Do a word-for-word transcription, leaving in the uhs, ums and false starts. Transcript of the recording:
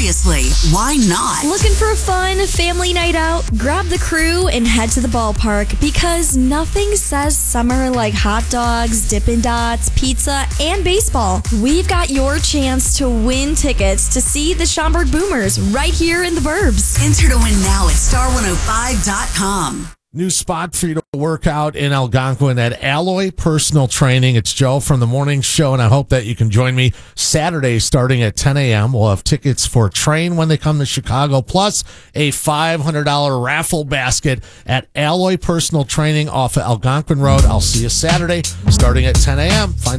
Seriously, why not? Looking for a fun family night out? Grab the crew and head to the ballpark because nothing says summer like hot dogs, Dippin' Dots, pizza, and baseball. We've got your chance to win tickets to see the Schaumburg Boomers right here in the Burbs. Enter to win now at star one oh five dot com. New spot for you to work out in Algonquin at Alloy Personal Training. It's Joe from the morning show, and I hope that you can join me Saturday starting at ten a.m. We'll have tickets for Train when they come to Chicago, plus a five hundred dollars raffle basket at Alloy Personal Training off of Algonquin Road. I'll see you Saturday starting at ten a.m. Find